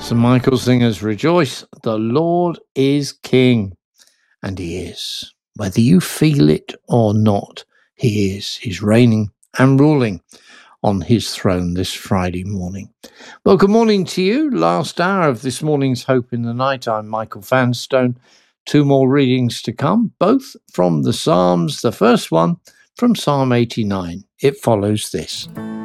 St. Michael singers rejoice. The Lord is King, and He is. Whether you feel it or not, He is. He's reigning and ruling on His throne this Friday morning. Well, good morning to you. Last hour of this morning's Hope in the Night. I'm Michael Vanstone. 2 more readings to come, both from the Psalms. The first one from Psalm 89. It follows this.